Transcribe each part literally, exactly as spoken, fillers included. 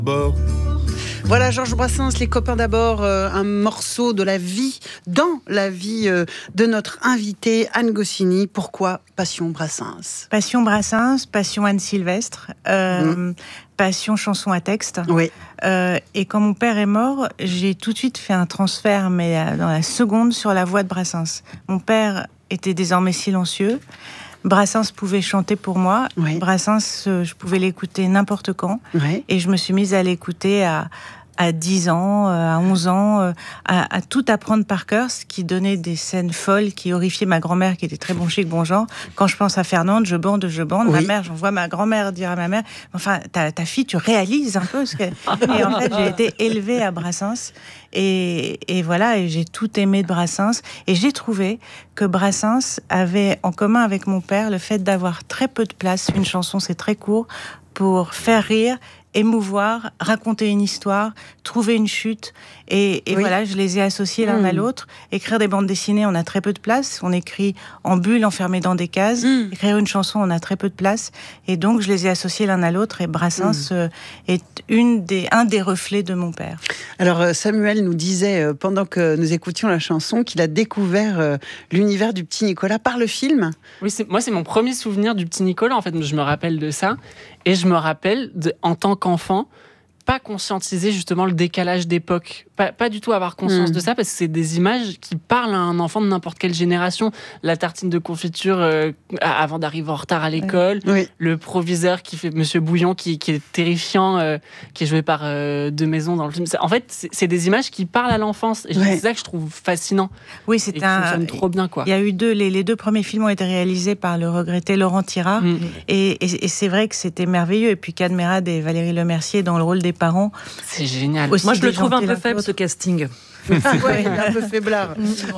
Bon. Voilà, Georges Brassens, Les copains d'abord, euh, un morceau de la vie, dans la vie euh, de notre invitée Anne Goscinny. Pourquoi Passion Brassens ? Passion Brassens, passion Anne Sylvestre, euh, mmh. passion chanson à texte. Oui. Euh, et quand mon père est mort, j'ai tout de suite fait un transfert, mais dans la seconde, sur la voix de Brassens. Mon père était désormais silencieux. Brassens pouvait chanter pour moi. Oui. Brassens, euh, je pouvais l'écouter n'importe quand. Oui. Et je me suis mise à l'écouter à, à dix ans, à onze ans, à, à tout apprendre par cœur, ce qui donnait des scènes folles, qui horrifiaient ma grand-mère, qui était très bon chic, bon genre. Quand je pense à Fernande, je bande, je bande. Oui. Ma mère, j'en vois ma grand-mère dire à ma mère, enfin, ta, ta fille, tu réalises un peu ce qu'elle... Et en fait, j'ai été élevée à Brassens. Et, et voilà, et j'ai tout aimé de Brassens. Et j'ai trouvé que Brassens avait en commun avec mon père le fait d'avoir très peu de place. Une chanson, c'est très court, pour faire rire, émouvoir, raconter une histoire, trouver une chute. Et, et oui. voilà, je les ai associés l'un mmh. à l'autre. Écrire des bandes dessinées, on a très peu de place. On écrit en bulle, enfermé dans des cases. Mmh. Écrire une chanson, on a très peu de place. Et donc, je les ai associés l'un à l'autre. Et Brassens mmh. euh, est une des, un des reflets de mon père. Alors, Samuel nous disait, euh, pendant que nous écoutions la chanson, qu'il a découvert euh, l'univers du petit Nicolas par le film. Oui, c'est, moi, c'est mon premier souvenir du petit Nicolas. En fait, je me rappelle de ça. Et je me rappelle, de, en tant qu'enfant, pas conscientiser justement le décalage d'époque. Pas, pas du tout avoir conscience mmh. de ça, parce que c'est des images qui parlent à un enfant de n'importe quelle génération. La tartine de confiture euh, avant d'arriver en retard à l'école, oui. le proviseur qui fait Monsieur Bouillon, qui, qui est terrifiant, euh, qui est joué par euh, De Maison dans le film. En fait, c'est, c'est des images qui parlent à l'enfance. Et ouais. c'est ça que je trouve fascinant. Oui, c'est et un... qui fonctionne trop bien, quoi. Il y a eu deux... Les, les deux premiers films ont été réalisés par le regretté Laurent Tirard. Mmh. Et, et, et c'est vrai que c'était merveilleux. Et puis Cadmerade et Valérie Lemercier dans le rôle des parents. C'est génial. Moi, je le trouve un peu faible, ce casting. Ouais, un peu faiblard.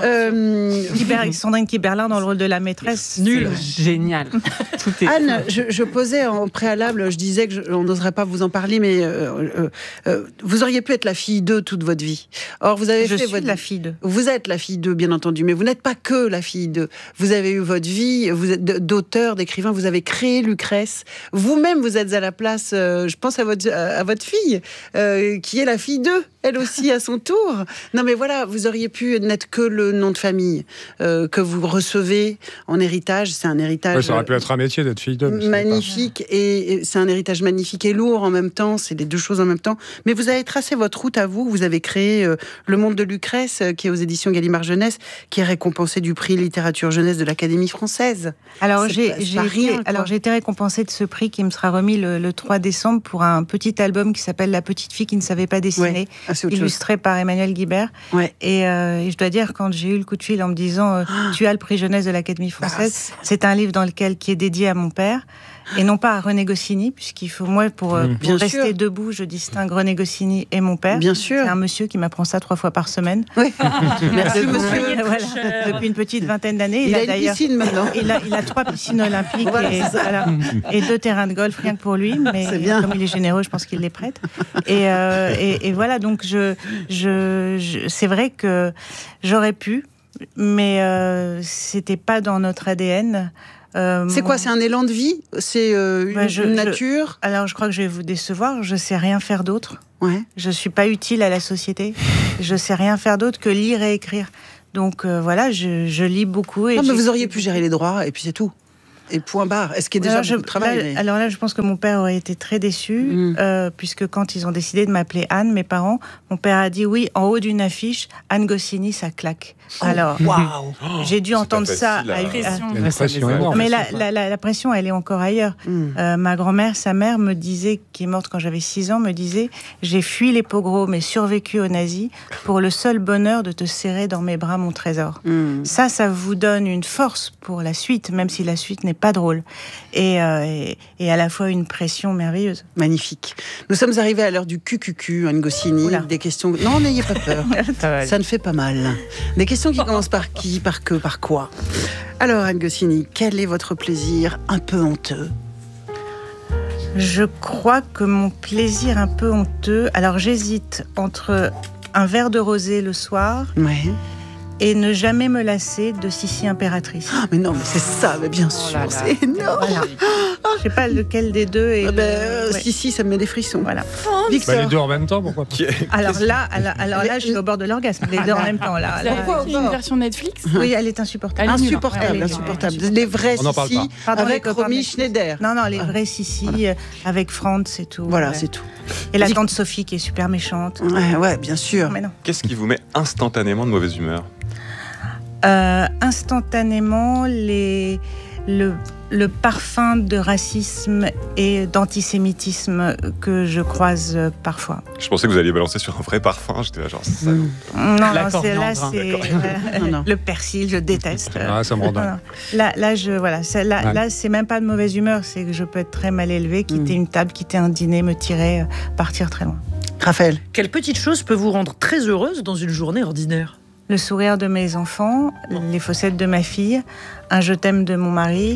euh, Kiber, Sandrine Kiberlin dans le rôle de la maîtresse. Nul. Génial. Tout est Anne, je, je posais en préalable, je disais que je, on n'oserait pas vous en parler, mais euh, euh, euh, vous auriez pu être la fille d'eux toute votre vie. Or, vous avez je fait suis votre... la fille d'eux. Vous êtes la fille d'eux, bien entendu, mais vous n'êtes pas que la fille d'eux. Vous avez eu votre vie, vous êtes d'auteur, d'écrivain, vous avez créé Lucrèce. Vous-même, vous êtes à la place, euh, je pense à votre, à votre fille, euh, qui est la fille d'eux, elle aussi à son tour. Non, mais voilà, vous auriez pu n'être que le nom de famille euh, que vous recevez en héritage. C'est un héritage. Ouais, ça aurait pu être un métier d'être fille d'homme. Magnifique, et, et c'est un héritage magnifique et lourd en même temps. C'est les deux choses en même temps. Mais vous avez tracé votre route à vous. Vous avez créé euh, Le Monde de Lucrèce, euh, qui est aux éditions Gallimard Jeunesse, qui est récompensé du prix littérature jeunesse de l'Académie française. Alors c'est j'ai, pas, j'ai, rien, été, alors j'ai été récompensée de ce prix qui me sera remis le, le trois décembre pour un petit album qui s'appelle La petite fille qui ne savait pas dessiner, ouais. ah, illustré chose. par Emmanuel Guibert. Ouais. Et, euh, et je dois dire, quand j'ai eu le coup de fil en me disant euh, ah. tu as le prix jeunesse de l'Académie française, ah, c'est un livre dans lequel qui est dédié à mon père. Et non pas à René Goscinny, puisqu'il faut, moi, pour, mmh. pour rester sûr. debout, je distingue René Goscinny et mon père. Bien sûr. C'est un monsieur qui m'apprend ça trois fois par semaine. Oui. Merci, depuis, monsieur. Voilà, depuis une petite vingtaine d'années. Il, il a, a une piscine maintenant. Il a, il a trois piscines olympiques voilà, et, voilà, et deux terrains de golf, rien que pour lui. Mais c'est bien. Comme il est généreux, je pense qu'il les prête. Et, euh, et, et voilà, donc je, je, je, c'est vrai que j'aurais pu, mais euh, c'était pas dans notre A D N. Euh, c'est quoi ? C'est un élan de vie ? C'est euh, une, bah je, une nature ? je, Alors, je crois que je vais vous décevoir. Je sais rien faire d'autre. Ouais. Je suis pas utile à la société. Je sais rien faire d'autre que lire et écrire. Donc euh, voilà, je, je lis beaucoup. Et non, mais vous auriez pu gérer les droits et puis c'est tout. Et point barre. Est-ce qu'il y a déjà alors, beaucoup je, de travail là, mais... Alors là, je pense que mon père aurait été très déçu, mmh. euh, puisque quand ils ont décidé de m'appeler Anne, mes parents, mon père a dit oui, en haut d'une affiche, Anne Goscinny, ça claque. Oh, alors, wow. j'ai dû entendre ça. Facile, à, à... à... Une pression énorme. Mais la, la, la, la pression, elle est encore ailleurs. Mmh. Euh, ma grand-mère, sa mère, me disait, qui est morte quand j'avais six ans, me disait j'ai fui les pogroms et survécu aux nazis pour le seul bonheur de te serrer dans mes bras, mon trésor. Mmh. Ça, ça vous donne une force pour la suite, même si la suite n'est pas drôle. Et, euh, et, et à la fois une pression merveilleuse. Magnifique. Nous sommes arrivés à l'heure du Q Q Q, Anne Goscinny. Oula. Des questions... Non, n'ayez pas peur. Ça ne fait pas mal. Des questions qui commencent par qui, par que, par quoi. Alors, Anne Goscinny, quel est votre plaisir un peu honteux ? Je crois que mon plaisir un peu honteux... Alors, j'hésite entre un verre de rosé le soir... Ouais. et ne jamais me lasser de Sissi impératrice. Ah, mais non, mais c'est ça, mais bien sûr, là là. c'est énorme. Voilà. Je sais pas lequel des deux est. Ah le- ben, euh, ouais. Si, si, ça me met des frissons. Voilà. Victor. Bah, les deux en même temps, pourquoi pas. Alors là, alors, alors là, je suis au bord de l'orgasme. Les deux en même temps. Là, là. Pourquoi au C'est bord une version Netflix. Oui, elle est insupportable. Elle est nulle, hein. Insupportable, Elle est nulle, insupportable. ouais, Les vrais On n'en parle Sissi pas. Pardon, les avec copains, Romy mais- Schneider. Non, non, les vrais Sissi euh, avec Franz et tout. Voilà, ouais. c'est tout. Et la tante Sophie qui est super méchante. Ouais, ouais, bien sûr. Mais non. Qu'est-ce qui vous met instantanément de mauvaise humeur? Euh, instantanément, les, le, le parfum de racisme et d'antisémitisme que je croise euh, parfois. Je pensais que vous alliez balancer sur un vrai parfum. J'étais là, genre, ça. Mm. Non, La non, c'est, là, coriandre, c'est Non, euh, non. le persil, je déteste. Ah, ça me rend Non, dingue. non. Là, là, je, voilà, c'est, là, Ouais. là, c'est même pas de mauvaise humeur, c'est que je peux être très mal élevée, quitter Mm. une table, quitter un dîner, me tirer, euh, partir très loin. Raphaël. Quelle petite chose peut vous rendre très heureuse dans une journée ordinaire? Le sourire de mes enfants, les fossettes de ma fille, un je t'aime de mon mari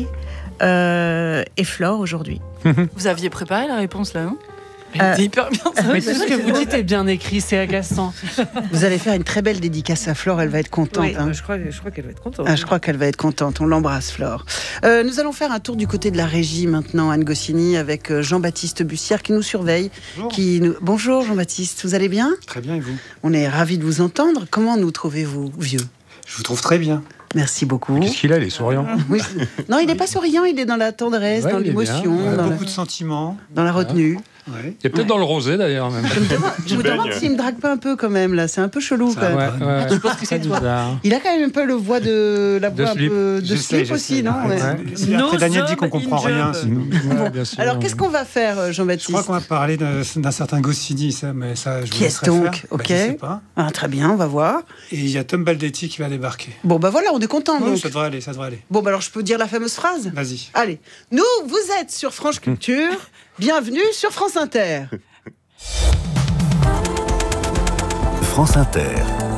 euh, et Flore aujourd'hui. Vous aviez préparé la réponse là, non? Mais Euh, c'est Hyper bien. ça. Mais tout ce que vous dites est bien écrit, c'est agaçant. Vous allez faire une très belle dédicace à Flore, elle va être contente. Oui. hein. Je crois, je crois qu'elle va être contente. Ah, je crois qu'elle va être contente. On l'embrasse, Flore. Euh, nous allons faire un tour du côté de la régie maintenant, Anne Goscinny, avec euh, Jean-Baptiste Bussière qui nous surveille. Bonjour. Qui nous... Bonjour Jean-Baptiste, vous allez bien? Très bien, et vous? On est ravis de vous entendre. Comment nous trouvez-vous, vieux? Je vous trouve très bien. Merci beaucoup. Qu'est-ce qu'il a, il est souriant. Oui. Non, il n'est pas souriant, il est dans la tendresse, Ouais, dans il est l'émotion, bien. Ouais, dans, la... Beaucoup de sentiments. dans la retenue. Ouais. Il est peut-être dans le rosé, d'ailleurs, même. Je me demande, je me baigne. demande s'il me drague pas un peu quand même, là. C'est un peu chelou, Ça quand va, même. Ouais, ouais. Je pense que c'est toi. bizarre. Il a quand même un peu le voix de la De voix un slip. peu de J'essaie, slip j'essaie. aussi, non? Ouais. Ouais. Si après Nos Daniel dit qu'on hommes comprend in rien, job. sinon. Ouais, bien sûr. Alors, qu'est-ce qu'on va faire, euh, Je Jean-Baptiste? crois qu'on va parler d'un, d'un certain Goscinny, ça, mais ça, je vous Qui est-ce laisserai donc? faire. Ok. Bah, je sais pas. Ah, très bien, on va voir. Et il y a Tom Baldetti qui va débarquer. Bon, bah voilà, on est content. Oui, donc. ça devrait aller, ça devrait aller. Bon, bah alors, je peux dire la fameuse phrase? Vas-y. Allez, nous, vous êtes sur France Culture. Bienvenue sur France Inter. France Inter.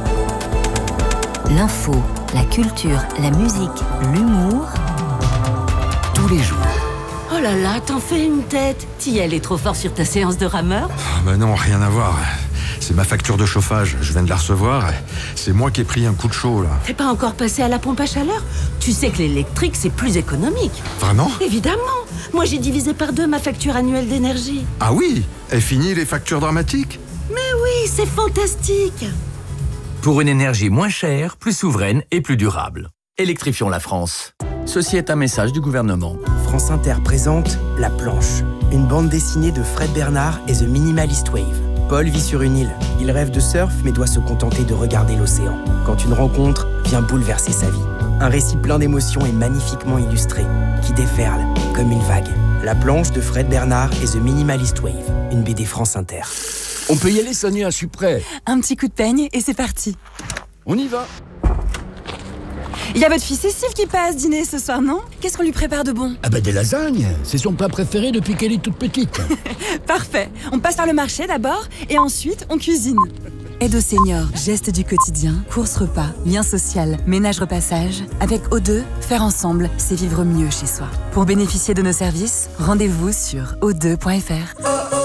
L'info, la culture, la musique, l'humour. Tous les jours. Oh là là, t'en fais une tête. T'y allais trop fort sur ta séance de rameur? Ah bah non, rien à voir. C'est ma facture de chauffage. Je viens de la recevoir. C'est moi qui ai pris un coup de chaud, là. T'es pas encore passé à la pompe à chaleur? Tu sais que l'électrique, c'est plus économique. Vraiment? Évidemment. Moi, j'ai divisé par deux ma facture annuelle d'énergie. Ah oui? Est fini les factures dramatiques? Oui, c'est fantastique. Pour une énergie moins chère, plus souveraine et plus durable. Électrifions la France. Ceci est un message du gouvernement. France Inter présente La Planche, une bande dessinée de Fred Bernard et The Minimalist Wave. Paul vit sur une île. Il rêve de surf mais doit se contenter de regarder l'océan. Quand une rencontre vient bouleverser sa vie. Un récit plein d'émotions et magnifiquement illustré, qui déferle comme une vague. La Planche de Fred Bernard et The Minimalist Wave, une B D France Inter. On peut y aller, Sonia, je suis prêt. Un petit coup de peigne et c'est parti. On y va. Il y a votre fille Cécile qui passe dîner ce soir, non? Qu'est-ce qu'on lui prépare de bon? Ah bah des lasagnes. C'est son plat préféré depuis qu'elle est toute petite. Parfait. On passe par le marché d'abord et ensuite on cuisine. Aide aux seniors, gestes du quotidien, courses repas, lien social, ménage repassage. Avec O deux, faire ensemble, c'est vivre mieux chez soi. Pour bénéficier de nos services, rendez-vous sur o deux point f r.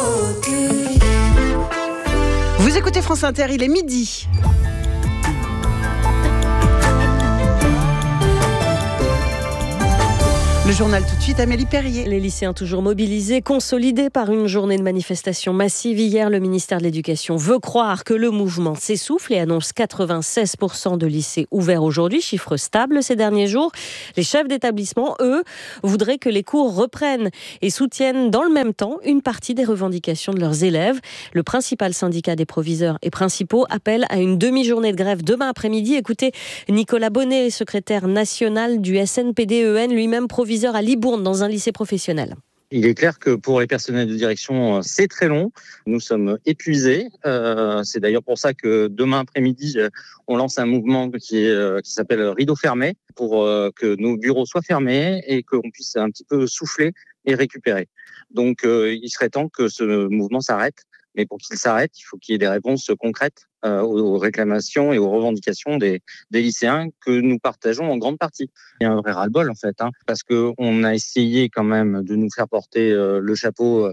Vous écoutez France Inter, il est midi. Le journal tout de suite, Amélie Perrier. Les lycéens toujours mobilisés, consolidés par une journée de manifestation massive. Hier, le ministère de l'Éducation veut croire que le mouvement s'essouffle et annonce quatre-vingt-seize pour cent de lycées ouverts aujourd'hui, chiffre stable ces derniers jours. Les chefs d'établissement, eux, voudraient que les cours reprennent et soutiennent dans le même temps une partie des revendications de leurs élèves. Le principal syndicat des proviseurs et principaux appelle à une demi-journée de grève demain après-midi. Écoutez, Nicolas Bonnet, secrétaire national du S N P D E N, lui-même proviseur à Libourne dans un lycée professionnel. Il est clair que pour les personnels de direction, c'est très long. Nous sommes épuisés. Euh, c'est d'ailleurs pour ça que demain après-midi, on lance un mouvement qui, est, qui s'appelle Rideau fermé pour euh, que nos bureaux soient fermés et qu'on puisse un petit peu souffler et récupérer. Donc, euh, il serait temps que ce mouvement s'arrête. Mais pour qu'il s'arrête, il faut qu'il y ait des réponses concrètes euh, aux réclamations et aux revendications des, des lycéens que nous partageons en grande partie. Il y a un vrai ras-le-bol en fait, hein, parce qu'on a essayé quand même de nous faire porter euh, le chapeau euh,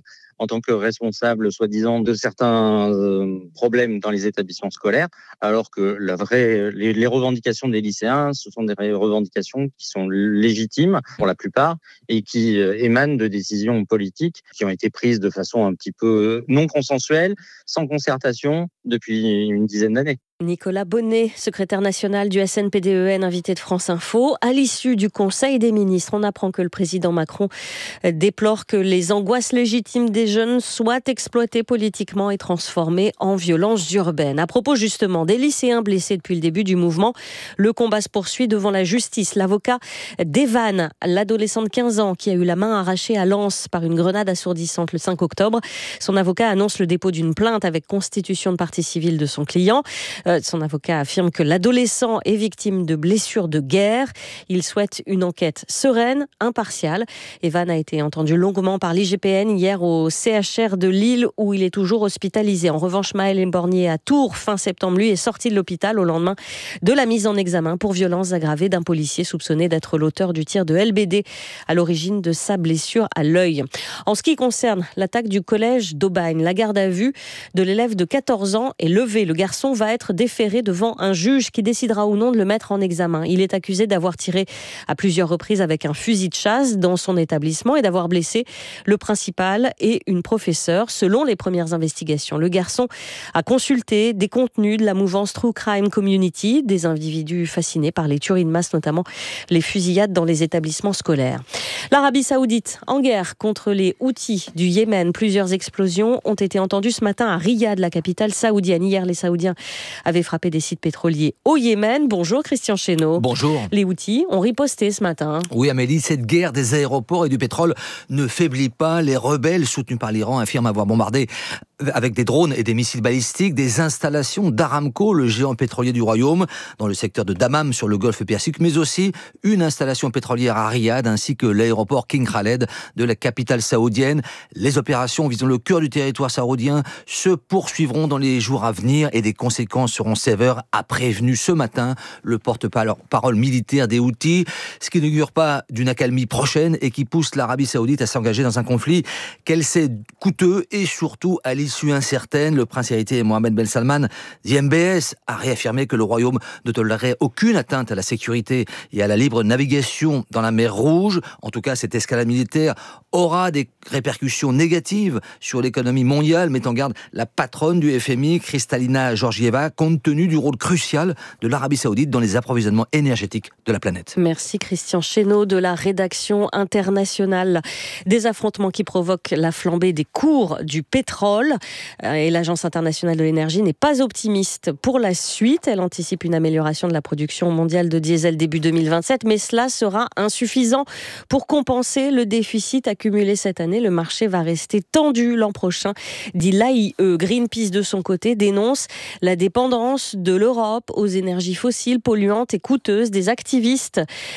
en tant que responsable, soi-disant, de certains euh, problèmes dans les établissements scolaires, alors que la vraie, les, les revendications des lycéens, ce sont des revendications qui sont légitimes pour la plupart et qui euh, émanent de décisions politiques qui ont été prises de façon un petit peu non consensuelle, sans concertation depuis une dizaine d'années. Nicolas Bonnet, secrétaire national du S N P D E N, invité de France Info. À l'issue du Conseil des ministres, on apprend que le président Macron déplore que les angoisses légitimes des jeunes soient exploitées politiquement et transformées en violences urbaines. À propos justement des lycéens blessés depuis le début du mouvement, le combat se poursuit devant la justice. L'avocat d'Evan, l'adolescent de quinze ans qui a eu la main arrachée à Lens par une grenade assourdissante le cinq octobre, son avocat annonce le dépôt d'une plainte avec constitution de partie civile de son client. Son avocat affirme que l'adolescent est victime de blessures de guerre. Il souhaite une enquête sereine, impartiale. Evan a été entendu longuement par l'I G P N hier au C H R de Lille où il est toujours hospitalisé. En revanche, Maël Bornier à Tours, fin septembre, lui, est sorti de l'hôpital au lendemain de la mise en examen pour violences aggravées d'un policier soupçonné d'être l'auteur du tir de L B D à l'origine de sa blessure à l'œil. En ce qui concerne l'attaque du collège d'Aubagne, la garde à vue de l'élève de quatorze ans est levée. Le garçon va être déféré devant un juge qui décidera ou non de le mettre en examen. Il est accusé d'avoir tiré à plusieurs reprises avec un fusil de chasse dans son établissement et d'avoir blessé le principal et une professeure. Selon les premières investigations, le garçon a consulté des contenus de la mouvance True Crime Community, des individus fascinés par les tueries de masse, notamment les fusillades dans les établissements scolaires. L'Arabie Saoudite en guerre contre les Houthis du Yémen. Plusieurs explosions ont été entendues ce matin à Riyad, la capitale saoudienne. Hier, les Saoudiens avaient frappé des sites pétroliers au Yémen. Bonjour Christian Chesneau. Bonjour. Les Houthis ont riposté ce matin. Oui Amélie, cette guerre des aéroports et du pétrole ne faiblit pas. Les rebelles soutenus par l'Iran affirment avoir bombardé avec des drones et des missiles balistiques des installations d'Aramco, le géant pétrolier du royaume, dans le secteur de Dammam sur le golfe Persique, mais aussi une installation pétrolière à Riyad ainsi que l'aéroport King Khaled de la capitale saoudienne. Les opérations visant le cœur du territoire saoudien se poursuivront dans les jours à venir et des conséquences seront sévères, a prévenu ce matin le porte-parole militaire des Houthis, ce qui n'augure pas d'une accalmie prochaine et qui pousse l'Arabie Saoudite à s'engager dans un conflit qu'elle sait coûteux et surtout à l'issue incertaine. Le prince héritier Mohammed Ben Salman, dit M B S, a réaffirmé que le royaume ne tolérerait aucune atteinte à la sécurité et à la libre navigation dans la mer Rouge. En tout cas, cette escalade militaire aura des répercussions négatives sur l'économie mondiale, met en garde la patronne du F M I, Kristalina Georgieva, compte tenu du rôle crucial de l'Arabie Saoudite dans les approvisionnements énergétiques de la planète. Merci Christian Chesneau de la rédaction internationale. Des affrontements qui provoquent la flambée des cours du pétrole. Et l'Agence internationale de l'énergie n'est pas optimiste pour la suite. Elle anticipe une amélioration de la production mondiale de diesel début deux mille vingt-sept, mais cela sera insuffisant pour compenser le déficit accumulé cette année. Le marché va rester tendu l'an prochain, dit l'A I E. Greenpeace, de son côté, dénonce la dépendance de l'Europe aux énergies fossiles polluantes et coûteuses. Des activistes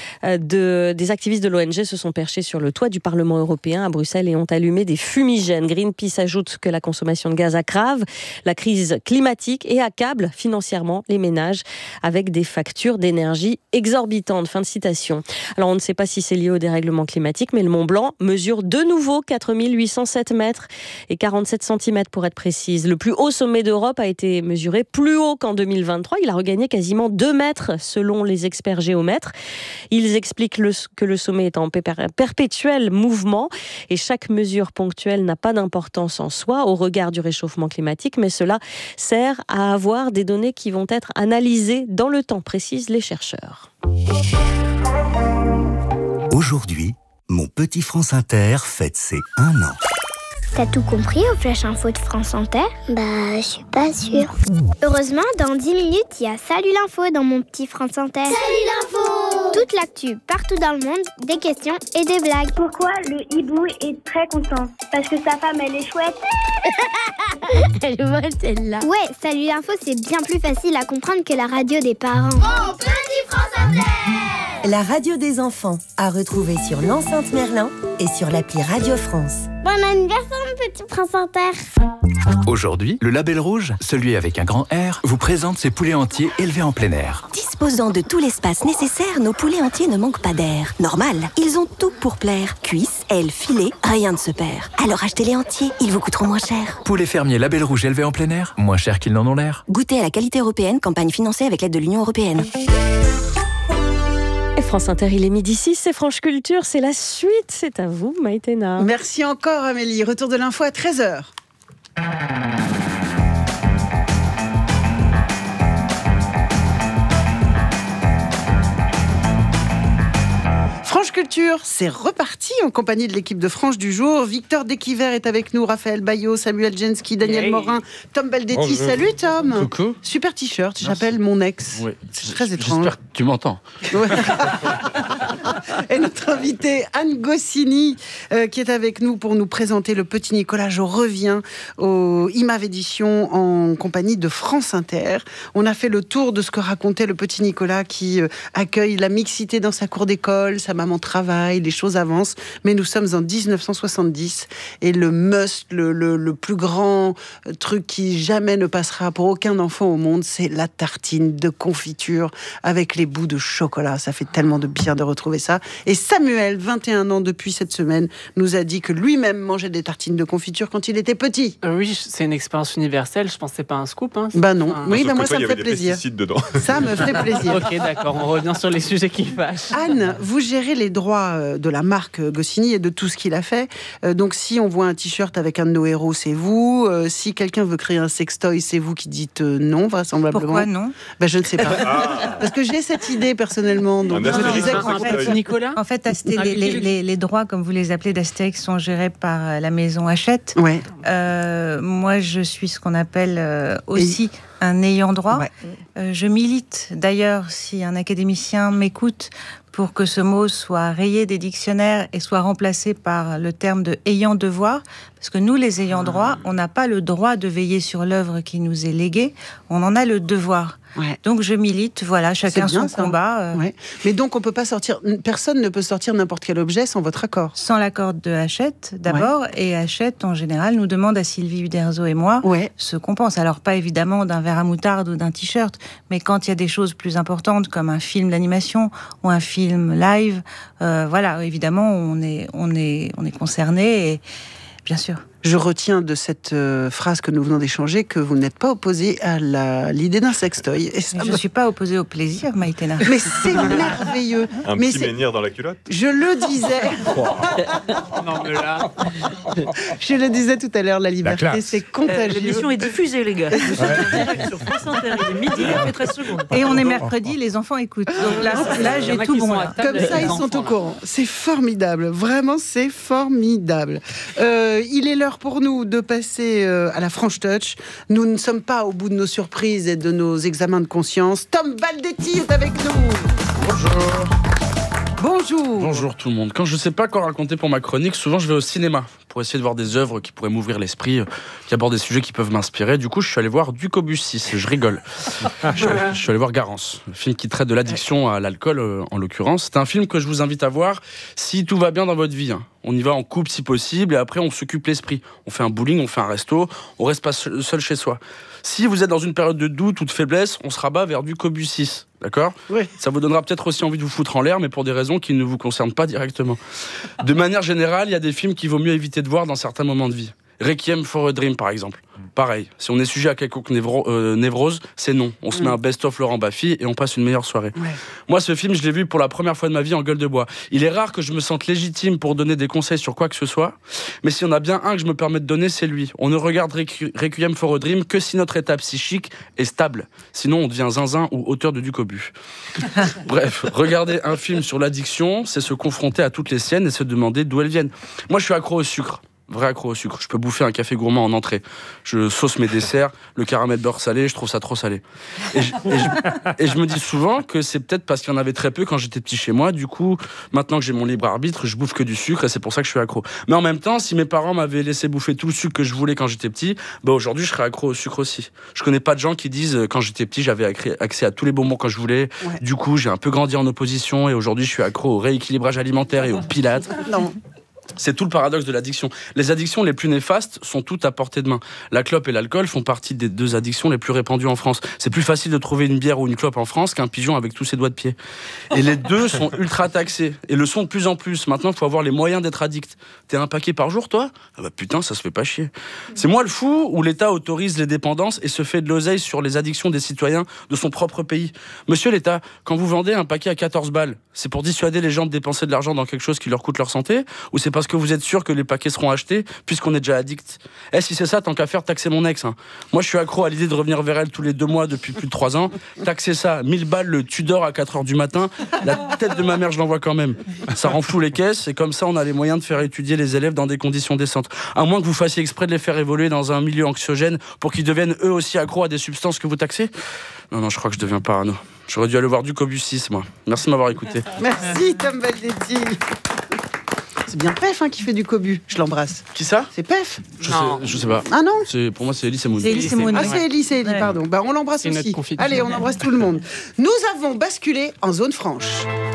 de, des activistes de l'O N G se sont perchés sur le toit du Parlement européen à Bruxelles et ont allumé des fumigènes. Greenpeace ajoute que la consommation de gaz aggrave la crise climatique et accable financièrement les ménages avec des factures d'énergie exorbitantes. Fin de citation. Alors on ne sait pas si c'est lié au dérèglement climatique, mais le Mont Blanc mesure de nouveau quatre mille huit cent sept mètres et quarante-sept centimètres pour être précise. Le plus haut sommet d'Europe a été mesuré plus haut qu'en deux mille vingt-trois. Il a regagné quasiment deux mètres selon les experts géomètres. Ils expliquent le, que le sommet est en perpétuel mouvement et chaque mesure ponctuelle n'a pas d'importance en soi au regard du réchauffement climatique, mais cela sert à avoir des données qui vont être analysées dans le temps, précisent les chercheurs. Aujourd'hui, mon petit France Inter fête ses un an. T'as tout compris au Flash Info de France Inter? Bah, je suis pas sûre. Heureusement, dans dix minutes, il y a Salut l'info dans mon petit France Inter. Salut l'info! Toute l'actu, partout dans le monde, des questions et des blagues. Pourquoi le hibou est très content? Parce que sa femme, elle est chouette. Elle voit celle-là. Ouais, Salut l'info, c'est bien plus facile à comprendre que la radio des parents. Mon petit France Inter! La radio des enfants, à retrouver sur l'enceinte Merlin et sur l'appli Radio France. Bon anniversaire, mon petit prince Inter. Aujourd'hui, le Label Rouge, celui avec un grand R, vous présente ses poulets entiers élevés en plein air. Disposant de tout l'espace nécessaire, nos poulets entiers ne manquent pas d'air. Normal, ils ont tout pour plaire. Cuisses, ailes, filets, rien ne se perd. Alors achetez-les entiers, ils vous coûteront moins cher. Poulets fermiers Label Rouge élevés en plein air, moins cher qu'ils n'en ont l'air. Goûtez à la qualité européenne, campagne financée avec l'aide de l'Union européenne. Et France Inter, il est midi six, c'est Franche Culture, c'est la suite, c'est à vous Maïtena. Merci encore Amélie, retour de l'info à treize heures. Franche Culture, c'est reparti en compagnie de l'équipe de Franche du jour. Victor Desquiver est avec nous, Raphaël Bayot, Samuel Jensky, Daniel Hey. Morin, Tom Baldetti. Bonjour. Salut Tom. Coucou. Super t-shirt, j'appelle mon ex. Oui. C'est très étrange. J'espère que tu m'entends. Ouais. Et notre invitée Anne Goscinny euh, qui est avec nous pour nous présenter le Petit Nicolas. Je reviens au I M A V Édition en compagnie de France Inter. On a fait le tour de ce que racontait le Petit Nicolas qui euh, accueille la mixité dans sa cour d'école, sa maman travaille, les choses avancent, mais nous sommes en dix-neuf cent soixante-dix et le must, le, le, le plus grand truc qui jamais ne passera pour aucun enfant au monde, c'est la tartine de confiture avec les bouts de chocolat. Ça fait tellement de bien de retrouver ça. Et Samuel, vingt et un ans depuis cette semaine, nous a dit que lui-même mangeait des tartines de confiture quand il était petit. Euh, oui, c'est une expérience universelle. Je pense que c'est pas un scoop. Hein. Bah non. Enfin, oui, bah moi toi, ça me fait plaisir. Dedans. Ça me fait plaisir. Ok, d'accord. On revient sur les sujets qui fâchent. Anne, vous gérez les droits de la marque Goscinny et de tout ce qu'il a fait. Euh, donc si on voit un t-shirt avec un de nos héros, c'est vous. Euh, si quelqu'un veut créer un sextoy, c'est vous qui dites euh, non, vraisemblablement. Pourquoi non? Ben, je ne sais pas. Ah. Parce que j'ai cette idée personnellement. Donc Un je me disais Astérix, qu'en un fait, sextoy. Nicolas En fait, Asté- les, les, les, les droits, comme vous les appelez, d'Astérix sont gérés par la maison Hachette. Ouais. Euh, moi, je suis ce qu'on appelle euh, aussi et... un ayant droit. Ouais. Euh, je milite, d'ailleurs, si un académicien m'écoute, pour que ce mot soit rayé des dictionnaires et soit remplacé par le terme de ayant devoir, parce que nous, les ayants droit, on n'a pas le droit de veiller sur l'œuvre qui nous est léguée, on en a le devoir. Ouais. Donc je milite, voilà, chacun bien, son ça. combat. Euh, ouais. Mais donc on peut pas sortir, personne ne peut sortir n'importe quel objet sans votre accord. Sans l'accord de Hachette, d'abord, ouais. Et Hachette, en général, nous demande à Sylvie Uderzo et moi ouais. ce qu'on pense. Alors pas évidemment d'un verre à moutarde ou d'un t-shirt, mais quand il y a des choses plus importantes comme un film d'animation ou un film live, euh, voilà, évidemment, on est, on est, on est concerné, et bien sûr. Je retiens de cette euh, phrase que nous venons d'échanger que vous n'êtes pas opposé à la, l'idée d'un sextoy. Et ça je ne me... suis pas opposée au plaisir, Maïtena. Mais c'est merveilleux. Un mais petit c'est... menhir dans la culotte. Je le disais. Non, mais là... Je le disais tout à l'heure, la liberté, la c'est contagieux. Euh, l'émission est diffusée, les gars. Vous êtes en direct sur France Inter, il est midi, il fait treize secondes. Et on est mercredi, les enfants écoutent. Donc là, là j'ai tout bon. Là. Comme ça, ils sont au courant. C'est formidable. Vraiment, c'est formidable. Euh, il est l'heure pour nous de passer à la Franche Touch. Nous ne sommes pas au bout de nos surprises et de nos examens de conscience. Tom Baldetti est avec nous. Bonjour. Bonjour. Bonjour tout le monde. Quand je ne sais pas quoi raconter pour ma chronique, souvent je vais au cinéma pour essayer de voir des œuvres qui pourraient m'ouvrir l'esprit, qui abordent des sujets qui peuvent m'inspirer. Du coup, je suis allé voir Ducobus six. Je rigole. je, suis allé, je suis allé voir Garance, le film qui traite de l'addiction à l'alcool, euh, en l'occurrence. C'est un film que je vous invite à voir si tout va bien dans votre vie. Hein. On y va en couple si possible et après on s'occupe l'esprit. On fait un bowling, on fait un resto, on reste pas seul, seul chez soi. Si vous êtes dans une période de doute ou de faiblesse, on se rabat vers Ducobus six. D'accord ? Oui. Ça vous donnera peut-être aussi envie de vous foutre en l'air, mais pour des raisons qui ne vous concernent pas directement. De manière générale, il y a des films qu'il vaut mieux éviter de voir dans certains moments de vie. Requiem for a Dream, par exemple. Pareil, si on est sujet à quelconque névro- euh, névrose, c'est non. On se met un best-of Laurent Baffy et on passe une meilleure soirée. Ouais. Moi, ce film, je l'ai vu pour la première fois de ma vie en gueule de bois. Il est rare que je me sente légitime pour donner des conseils sur quoi que ce soit, mais s'il y en a bien un que je me permets de donner, c'est lui. On ne regarde Requ- Requiem for a Dream que si notre état psychique est stable. Sinon, on devient zinzin ou auteur de Ducobus. Bref, regarder un film sur l'addiction, c'est se confronter à toutes les siennes et se demander d'où elles viennent. Moi, je suis accro au sucre. Vrai accro au sucre. Je peux bouffer un café gourmand en entrée. Je sauce mes desserts, le caramel beurre salé, je trouve ça trop salé. Et je, et je, et je me dis souvent que c'est peut-être parce qu'il y en avait très peu quand j'étais petit chez moi. Du coup, maintenant que j'ai mon libre arbitre, je bouffe que du sucre et c'est pour ça que je suis accro. Mais en même temps, si mes parents m'avaient laissé bouffer tout le sucre que je voulais quand j'étais petit, bah aujourd'hui, je serais accro au sucre aussi. Je connais pas de gens qui disent quand j'étais petit, j'avais accès à tous les bonbons quand je voulais. Ouais. Du coup, j'ai un peu grandi en opposition et aujourd'hui, je suis accro au rééquilibrage alimentaire et au pilates. Non. C'est tout le paradoxe de l'addiction. Les addictions les plus néfastes sont toutes à portée de main. La clope et l'alcool font partie des deux addictions les plus répandues en France. C'est plus facile de trouver une bière ou une clope en France qu'un pigeon avec tous ses doigts de pied. Et les deux sont ultra taxés. Et le sont de plus en plus. Maintenant, il faut avoir les moyens d'être addict. T'es un paquet par jour, toi ? Ah bah putain, ça se fait pas chier. C'est moi le fou où l'État autorise les dépendances et se fait de l'oseille sur les addictions des citoyens de son propre pays. Monsieur l'État, quand vous vendez un paquet à quatorze balles, c'est pour dissuader les gens de dépenser de l'argent dans quelque chose qui leur coûte leur santé ? Ou c'est parce que vous êtes sûr que les paquets seront achetés puisqu'on est déjà addict. Eh, si c'est ça, tant qu'à faire, taxer mon ex. Hein. Moi, je suis accro à l'idée de revenir vers elle tous les deux mois depuis plus de trois ans. Taxer ça, mille balles le Tudor à quatre heures du matin. La tête de ma mère, je l'envoie quand même. Ça rend flou les caisses et comme ça, on a les moyens de faire étudier les élèves dans des conditions décentes. À moins que vous fassiez exprès de les faire évoluer dans un milieu anxiogène pour qu'ils deviennent eux aussi accros à des substances que vous taxez. Non, non, je crois que je deviens parano. J'aurais dû aller voir du Cobus six, moi. Merci de m'avoir écouté. Merci, Tom Baldetti. C'est bien Pef hein, qui fait du cobu. Je l'embrasse. Qui ça ? C'est Pef. Je sais, je sais pas. Ah non ? C'est, pour moi, c'est Elise et Moon. C'est Elise et Moon. Ah, c'est Elise et Elise, ouais. Pardon. Bah, on l'embrasse c'est aussi. Allez, on embrasse tout le monde. Nous avons basculé en zone franche.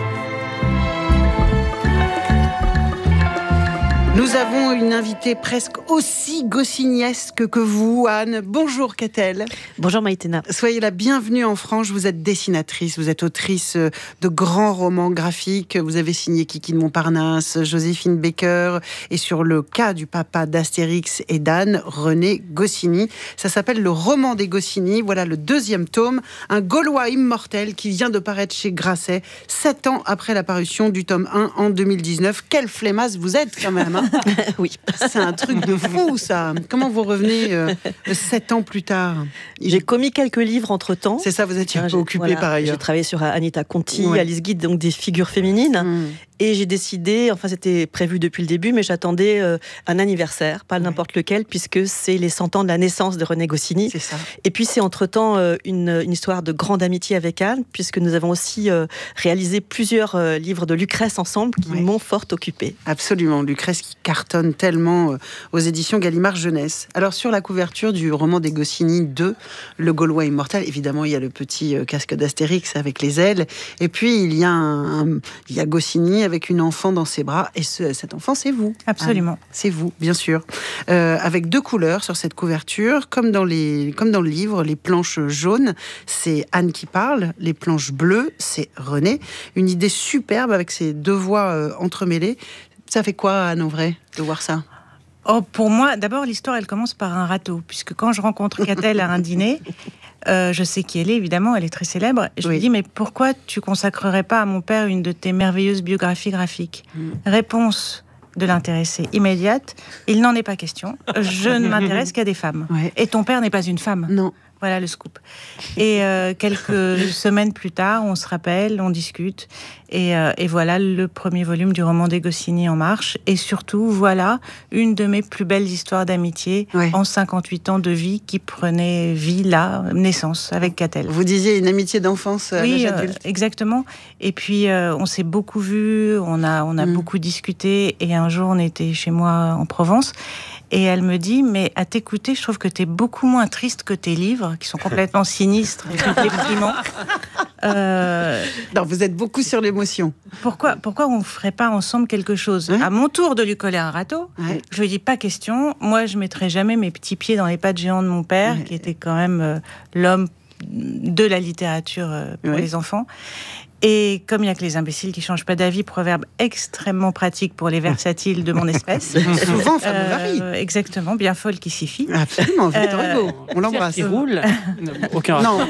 Nous avons une invitée presque aussi goscinniesque que vous, Anne. Bonjour, Catel. Bonjour, Maïtena. Soyez la bienvenue en France. Vous êtes dessinatrice, vous êtes autrice de grands romans graphiques. Vous avez signé Kiki de Montparnasse, Joséphine Baker, et sur le cas du papa d'Astérix et d'Anne, René Goscinny. Ça s'appelle Le roman des Goscinny. Voilà le deuxième tome, un Gaulois immortel qui vient de paraître chez Grasset, sept ans après la parution du tome un en deux mille dix-neuf. Quelle flemmasse vous êtes quand même, hein. Oui. C'est un truc de fou, ça. Comment vous revenez euh, sept ans plus tard ? J'ai commis quelques livres entre-temps. C'est ça, vous êtes un peu occupée voilà, par ailleurs. J'ai travaillé sur Anita Conti, ouais. Alice Guide, donc des figures féminines. Mmh. Et j'ai décidé, enfin c'était prévu depuis le début, mais j'attendais euh, un anniversaire, pas ouais. n'importe lequel, puisque c'est les cent ans de la naissance de René Goscinny. C'est ça. Et puis c'est entre-temps euh, une, une histoire de grande amitié avec Anne, puisque nous avons aussi euh, réalisé plusieurs euh, livres de Lucrèce ensemble qui ouais. m'ont fort occupée. Absolument, Lucrèce qui cartonne tellement euh, aux éditions Gallimard Jeunesse. Alors sur la couverture du roman des Goscinny deux, Le Gaulois immortel, évidemment il y a le petit euh, casque d'Astérix avec les ailes, et puis il y a, un, un, il y a Goscinny avec une enfant dans ses bras, et ce, cet enfant, c'est vous. Absolument. Ah, c'est vous, bien sûr. Euh, avec deux couleurs sur cette couverture, comme dans, les, comme dans le livre, les planches jaunes, c'est Anne qui parle, les planches bleues, c'est René. Une idée superbe avec ces deux voix euh, entremêlées. Ça fait quoi, Anne, en vrai, de voir ça ? Oh, pour moi, d'abord, l'histoire, elle commence par un râteau, puisque quand je rencontre Catel à un dîner, euh, je sais qui elle est, évidemment, elle est très célèbre, et je oui. lui dis, mais pourquoi tu consacrerais pas à mon père une de tes merveilleuses biographies graphiques ? mm. Réponse de l'intéressé immédiate, il n'en est pas question, je ne m'intéresse qu'à des femmes. Ouais. Et ton père n'est pas une femme. Non. Voilà le scoop. Et euh, quelques semaines plus tard, on se rappelle, on discute, et, euh, et voilà le premier volume du roman des Goscinny en marche. Et surtout, voilà une de mes plus belles histoires d'amitié ouais. en cinquante-huit ans de vie qui prenait vie là, naissance, avec Catel. Vous disiez une amitié d'enfance à oui, l'âge adulte. Euh, exactement. Et puis, euh, on s'est beaucoup vus, on a, on a mm. beaucoup discuté, et un jour, on était chez moi en Provence, et elle me dit, mais à t'écouter, je trouve que t'es beaucoup moins triste que tes livres, qui sont complètement sinistres et déprimants. Euh... Non, vous êtes beaucoup sur l'émotion. Pourquoi, pourquoi on ne ferait pas ensemble quelque chose ? hein ? À mon tour de lui coller un râteau, ouais. je lui dis, pas question. Moi, je ne mettrai jamais mes petits pieds dans les pattes géantes de mon père, ouais. qui était quand même euh, l'homme de la littérature euh, pour ouais. les enfants. Et comme il n'y a que les imbéciles qui ne changent pas d'avis, proverbe extrêmement pratique pour les versatiles de mon espèce. Souvent, ça me varie. Euh, exactement, bien folle qui s'y fie. Absolument, Victor Hugo. Euh, on l'embrasse. Qui roule. Aucun Non.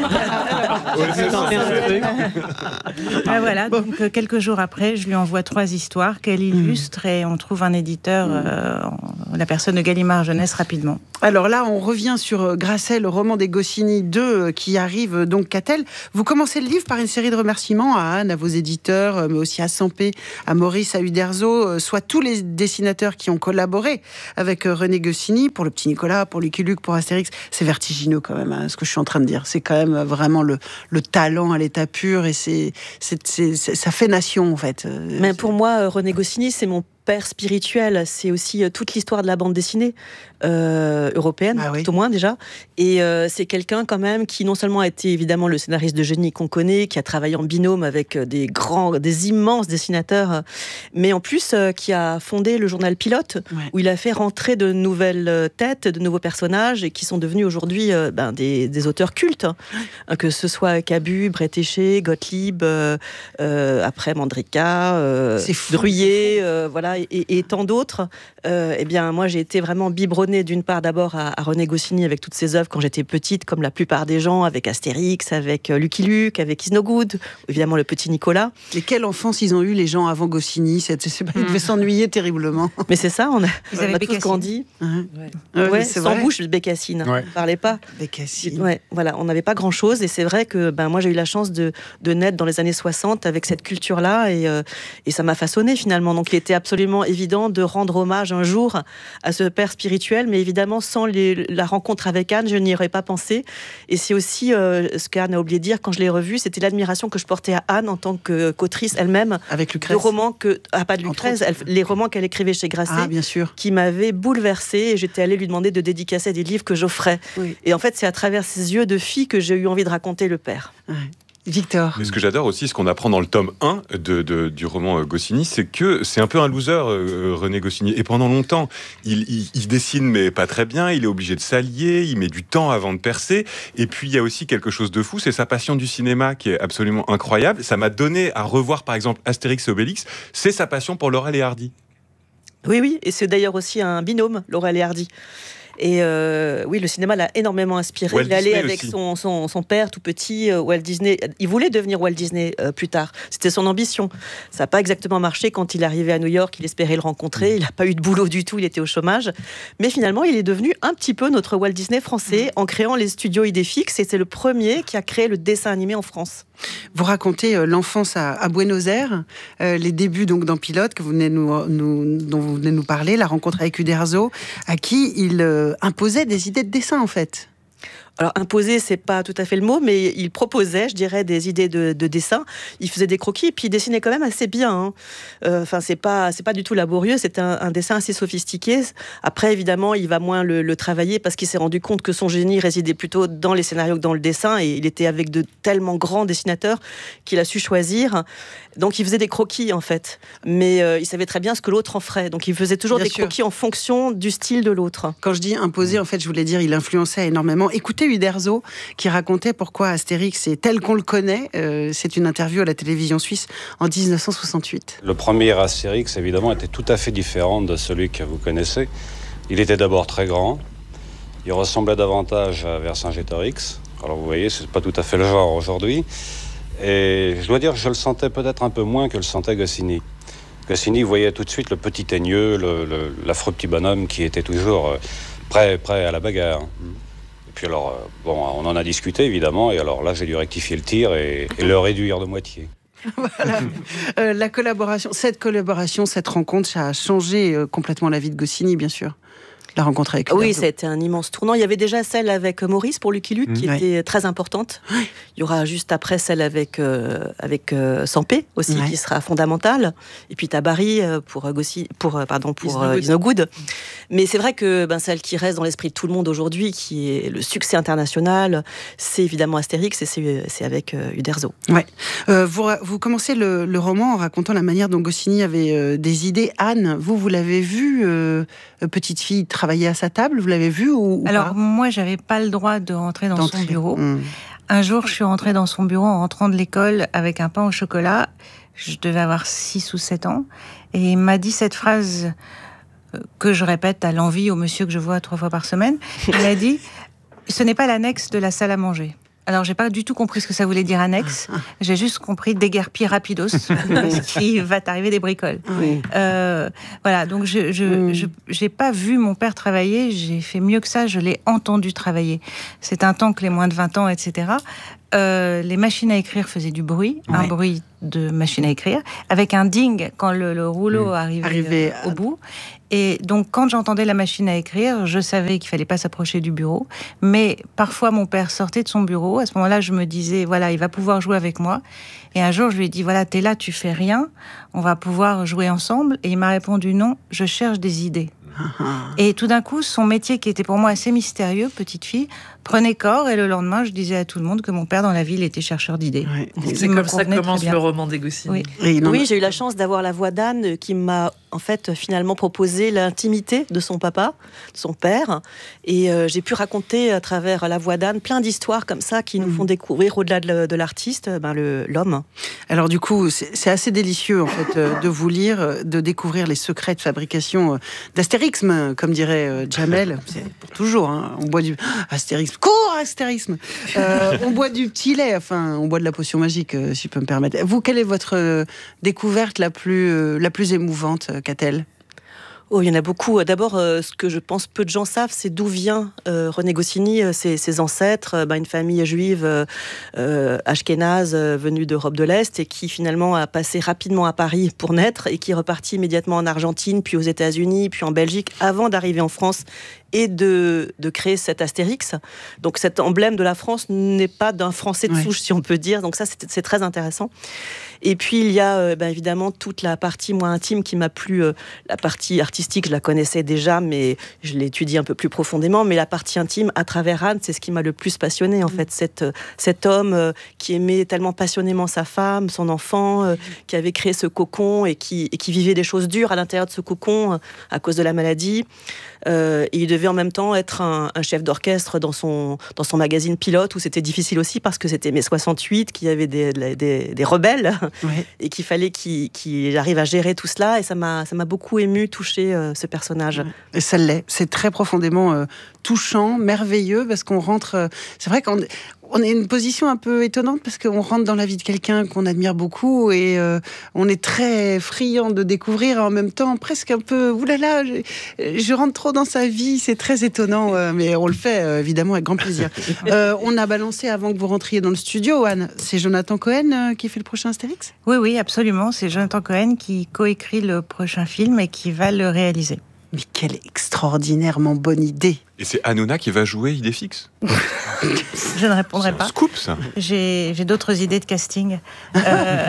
ah, voilà, donc euh, quelques jours après, je lui envoie trois histoires qu'elle illustre mmh. et on trouve un éditeur, euh, la personne de Gallimard Jeunesse, rapidement. Alors là, on revient sur Grasset, le roman des Goscinny deux qui arrive donc Catel. Vous commencez le livre par une série de remerciements à Anne, à vos éditeurs, mais aussi à Sampé, à Maurice, à Uderzo, soit tous les dessinateurs qui ont collaboré avec René Goscinny, pour le petit Nicolas, pour Lucky Luke, pour Astérix. C'est vertigineux quand même, hein, ce que je suis en train de dire. C'est quand même vraiment le, le talent à l'état pur et c'est, c'est, c'est, c'est, ça fait nation en fait. Mais pour moi, René Goscinny, c'est mon père spirituel, c'est aussi toute l'histoire de la bande dessinée euh, européenne, ah oui. tout au moins déjà. Et euh, c'est quelqu'un quand même qui non seulement a été évidemment le scénariste de génie qu'on connaît, qui a travaillé en binôme avec des grands, des immenses dessinateurs, mais en plus euh, qui a fondé le journal Pilote, ouais. où il a fait rentrer de nouvelles têtes, de nouveaux personnages, et qui sont devenus aujourd'hui euh, ben, des, des auteurs cultes, hein, que ce soit Cabu, Bretéché, Gottlieb, euh, euh, après Mandrika, euh, Druyer, euh, voilà. Et, et tant d'autres, euh, eh bien, moi, j'ai été vraiment biberonnée d'une part d'abord à, à René Goscinny avec toutes ses œuvres quand j'étais petite, comme la plupart des gens, avec Astérix, avec Lucky Luke, avec Is No Good, évidemment le petit Nicolas. Et quelle enfance ils ont eu les gens avant Goscinny, c'est, c'est, ils devaient s'ennuyer terriblement. Mais c'est ça, on a, on a tous grandi. Ouais. Ouais, ouais, sans vrai. bouche, Bécassine. Ouais. On ne parlait pas. Bécassine. Ouais, voilà, on n'avait pas grand-chose. Et c'est vrai que ben, moi, j'ai eu la chance de, de naître dans les années soixante avec cette culture-là. Et, euh, et ça m'a façonné finalement. Donc, il était absolument évident de rendre hommage un jour à ce père spirituel, mais évidemment sans les, la rencontre avec Anne, je n'y aurais pas pensé. Et c'est aussi euh, ce qu'Anne a oublié de dire quand je l'ai revue, c'était l'admiration que je portais à Anne en tant que, qu'autrice elle-même, avec Lucrèce, de romans que ah, pas de Lucrèce, elle, les romans qu'elle écrivait chez Grasset, ah, bien sûr, qui m'avaient bouleversée. Et j'étais allée lui demander de dédicacer des livres que j'offrais. Oui. Et en fait, c'est à travers ses yeux de fille que j'ai eu envie de raconter le père. Ouais. Victor. Et ce que j'adore aussi, ce qu'on apprend dans le tome un de, de, du roman Goscinny, c'est que c'est un peu un loser, euh, René Goscinny. Et pendant longtemps, il, il, il dessine, mais pas très bien, il est obligé de s'allier, il met du temps avant de percer. Et puis, il y a aussi quelque chose de fou, c'est sa passion du cinéma qui est absolument incroyable. Ça m'a donné à revoir, par exemple, Astérix et Obélix. C'est sa passion pour Laurel et Hardy. Oui, oui, et c'est d'ailleurs aussi un binôme, Laurel et Hardy. Et euh, oui, le cinéma l'a énormément inspiré. Walt il allait Disney avec son, son, son père tout petit, euh, Walt Disney. Il voulait devenir Walt Disney euh, plus tard. C'était son ambition. Ça n'a pas exactement marché quand il est arrivé à New York. Il espérait le rencontrer. Il n'a pas eu de boulot du tout. Il était au chômage. Mais finalement, il est devenu un petit peu notre Walt Disney français en créant les studios Idéfix. Et c'est le premier qui a créé le dessin animé en France. Vous racontez euh, l'enfance à, à Buenos Aires, euh, les débuts donc dans Pilote que vous venez nous, nous, dont vous venez nous parler, la rencontre avec Uderzo, à qui il euh, imposait des idées de dessin en fait. Alors, imposer, c'est pas tout à fait le mot, mais il proposait, je dirais, des idées de, de dessin. Il faisait des croquis, et puis il dessinait quand même assez bien. Hein. Euh, enfin, c'est pas, c'est pas du tout laborieux, c'est un, un dessin assez sophistiqué. Après, évidemment, il va moins le, le travailler parce qu'il s'est rendu compte que son génie résidait plutôt dans les scénarios que dans le dessin, et il était avec de tellement grands dessinateurs qu'il a su choisir. Donc, il faisait des croquis, en fait. Mais euh, il savait très bien ce que l'autre en ferait. Donc, il faisait toujours bien des sûr. croquis en fonction du style de l'autre. Quand je dis imposer, en fait, je voulais dire il influençait énormément. Écoutez Uderzo, qui racontait pourquoi Astérix est tel qu'on le connaît. Euh, c'est une interview à la télévision suisse en dix-neuf cent soixante-huit. Le premier Astérix, évidemment, était tout à fait différent de celui que vous connaissez. Il était d'abord très grand. Il ressemblait davantage à Vercingétorix. Alors, vous voyez, c'est pas tout à fait le genre aujourd'hui. Et je dois dire que je le sentais peut-être un peu moins que le sentait Goscinny. Goscinny voyait tout de suite le petit teigneux, le, le, l'affreux petit bonhomme qui était toujours euh, prêt, prêt à la bagarre. Et puis alors, euh, bon, on en a discuté évidemment, et alors là j'ai dû rectifier le tir et, et le réduire de moitié. Voilà. Euh, la collaboration, cette collaboration, cette rencontre, ça a changé euh, complètement la vie de Goscinny, bien sûr. La rencontre avec Uderzo. Oui, ça a été un immense tournant. Il y avait déjà celle avec Maurice pour Lucky Luke, mmh. qui ouais. était très importante. Ouais. Il y aura juste après celle avec, euh, avec euh, Sampé aussi, ouais. qui sera fondamentale. Et puis t'as Barry pour, Gossi, pour, pardon, pour Is No Good. Mais c'est vrai que ben, celle qui reste dans l'esprit de tout le monde aujourd'hui, qui est le succès international, c'est évidemment Astérix et c'est, c'est avec euh, Uderzo. Ouais. Euh, vous, vous commencez le, le roman en racontant la manière dont Goscinny avait euh, des idées. Anne, vous, vous l'avez vue, euh, petite fille, travailler à sa table, vous l'avez vu ou, ou Alors pas moi, j'avais pas le droit de rentrer dans D'entrer. son bureau. Mmh. Un jour, je suis rentrée dans son bureau en rentrant de l'école avec un pain au chocolat. Je devais avoir six ou sept ans. Et il m'a dit cette phrase que je répète à l'envi au monsieur que je vois trois fois par semaine. Il m'a dit « Ce n'est pas l'annexe de la salle à manger ». Alors, j'ai pas du tout compris ce que ça voulait dire annexe. J'ai juste compris déguerpir rapidos, parce qu'il va t'arriver des bricoles. Oui. Euh, voilà, donc je, je, mm. je, j'ai pas vu mon père travailler, j'ai fait mieux que ça, je l'ai entendu travailler. C'est un temps que les moins de vingt ans, et cetera. Euh, les machines à écrire faisaient du bruit, ouais. un bruit de machine à écrire, avec un ding quand le, le rouleau mmh. arrivait, Arrivé euh, au bout. Et donc, quand j'entendais la machine à écrire, je savais qu'il fallait pas s'approcher du bureau. Mais parfois, mon père sortait de son bureau. À ce moment-là, je me disais, voilà, il va pouvoir jouer avec moi. Et un jour, je lui ai dit, voilà, t'es là, tu fais rien. On va pouvoir jouer ensemble. Et il m'a répondu, non, je cherche des idées. Et tout d'un coup, son métier, qui était pour moi assez mystérieux, petite fille, prenait corps. Et le lendemain, je disais à tout le monde que mon père, dans la ville, était chercheur d'idées. Ouais. C'est comme ça que commence le roman des Goscinny. Oui, oui j'ai eu la chance d'avoir la voix d'Anne qui m'a en fait finalement proposé l'intimité de son papa, de son père. Et euh, j'ai pu raconter à travers la voix d'Anne plein d'histoires comme ça qui nous mmh. font découvrir, au-delà de, de l'artiste, ben, le, l'homme. Alors du coup, c'est, c'est assez délicieux en fait de vous lire, de découvrir les secrets de fabrication d'astérixme, comme dirait Jamel. C'est pour toujours, hein. On boit du astérixme. Cours, astérixme. Euh, on boit du petit lait, enfin, on boit de la potion magique, si je peux me permettre. Vous, quelle est votre découverte la plus, la plus émouvante, Catel ? Oh, il y en a beaucoup. D'abord, euh, ce que je pense peu de gens savent, c'est d'où vient euh, René Goscinny, euh, ses, ses ancêtres, euh, bah, une famille juive euh, euh, ashkénaze euh, venue d'Europe de l'Est et qui finalement a passé rapidement à Paris pour naître et qui est reparti immédiatement en Argentine, puis aux États-Unis, puis en Belgique, avant d'arriver en France et de, de créer cet Astérix. Donc cet emblème de la France n'est pas d'un Français de souche, ouais. si on peut dire. Donc ça, c'est, c'est très intéressant. Et puis, il y a euh, ben, évidemment toute la partie moins intime qui m'a plu. Euh, la partie artistique, je la connaissais déjà, mais je l'ai étudiée un peu plus profondément. Mais la partie intime, à travers Anne, c'est ce qui m'a le plus passionné, en mmh. fait. Cet, euh, cet homme euh, qui aimait tellement passionnément sa femme, son enfant, euh, qui avait créé ce cocon et qui, et qui vivait des choses dures à l'intérieur de ce cocon euh, à cause de la maladie. Euh, et il devait en même temps être un, un chef d'orchestre dans son, dans son magazine Pilote, où c'était difficile aussi parce que c'était mai soixante-huit, qu'il y avait des, des, des rebelles, ouais. et qu'il fallait qu'il, qu'il arrive à gérer tout cela. Et ça m'a, ça m'a beaucoup ému, touché euh, ce personnage. Ouais. Et ça l'est. C'est très profondément euh, touchant, merveilleux, parce qu'on rentre... Euh, c'est vrai qu'on... On est une position un peu étonnante parce qu'on rentre dans la vie de quelqu'un qu'on admire beaucoup et euh, on est très friand de découvrir et en même temps presque un peu oulala, je, je rentre trop dans sa vie, c'est très étonnant, euh, mais on le fait euh, évidemment avec grand plaisir. Euh, on a balancé avant que vous rentriez dans le studio, Anne, c'est Jonathan Cohen euh, qui fait le prochain Astérix ? Oui, oui, absolument, c'est Jonathan Cohen qui coécrit le prochain film et qui va le réaliser. Mais quelle extraordinairement bonne idée! Et c'est Hanouna qui va jouer Idéfix? Je ne répondrai c'est pas. Un scoop, ça. J'ai, j'ai d'autres idées de casting. Euh,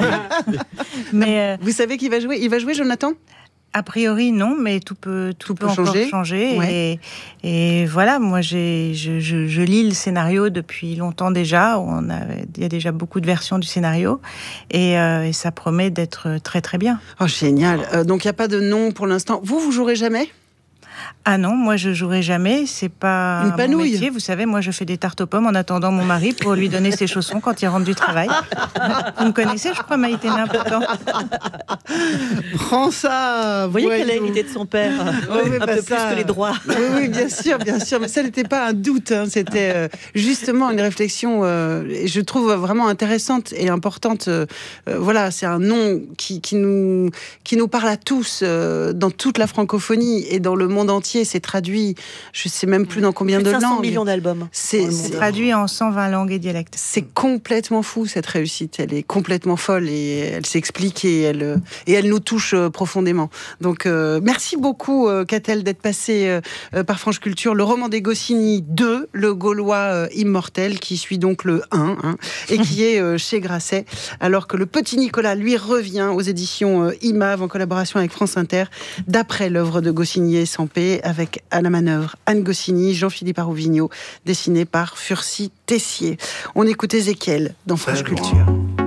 mais euh, vous savez qui va jouer? Il va jouer Jonathan? A priori, non, mais tout peut, tout, tout peut, peut changer. encore changer. Ouais. Et, et voilà, moi, j'ai, je, je, je lis le scénario depuis longtemps déjà. On a, il y a déjà beaucoup de versions du scénario. Et, euh, et ça promet d'être très, très bien. Oh, génial. Euh, donc, il n'y a pas de nom pour l'instant. Vous, vous jouerez jamais? Ah non, moi je jouerai jamais, c'est pas Une panouille. Mon métier. Vous savez, moi je fais des tartes aux pommes en attendant mon mari pour lui donner ses chaussons quand il rentre du travail. Vous me connaissez, je crois, Maïté Nain, pourtant. Prends ça. Vous voyez qu'elle a hérité de son père, oui, un peu ça. plus que les droits. Oui, oui, bien sûr, bien sûr. Mais ça n'était pas un doute, hein. C'était euh, justement une réflexion, euh, et je trouve vraiment intéressante et importante. Euh, voilà, c'est un nom qui, qui, nous, qui nous parle à tous euh, dans toute la francophonie et dans le monde entier. C'est traduit, je ne sais même plus dans combien plus de cinq cents langues. millions d'albums. C'est, c'est traduit en cent vingt langues et dialectes. C'est complètement fou, cette réussite. Elle est complètement folle et elle s'explique et elle, et elle nous touche profondément. Donc, euh, merci beaucoup, euh, Catel, d'être passé euh, par France Culture. Le roman des Goscinny deux, Le Gaulois euh, immortel, qui suit donc le un, hein, et qui est euh, chez Grasset, alors que le Petit Nicolas, lui, revient aux éditions euh, I M A V en collaboration avec France Inter, d'après l'œuvre de Goscinny et Sempé, avec à la manœuvre Anne Goscinny, Jean-Philippe Arouvigno, dessiné par Furcy Tessier. On écoute Ézéchiel dans France Culture.